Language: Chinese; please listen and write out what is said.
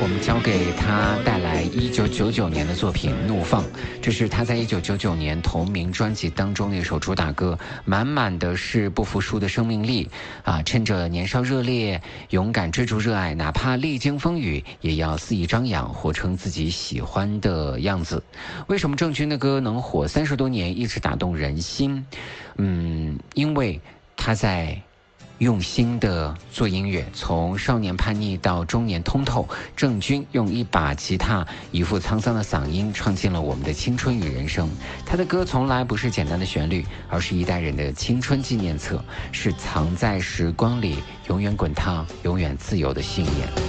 我们交给他带来1999年的作品《怒放》，这是他在1999年同名专辑当中的一首主打歌，满满的是不服输的生命力啊！趁着年少热烈，勇敢追逐热爱，哪怕历经风雨，也要肆意张扬，活成自己喜欢的样子。为什么郑钧的歌能火30多年，一直打动人心？因为他在用心的做音乐，从少年叛逆到中年通透，郑钧用一把吉他，一副沧桑的嗓音，唱进了我们的青春与人生。他的歌从来不是简单的旋律，而是一代人的青春纪念册，是藏在时光里永远滚烫、永远自由的信念。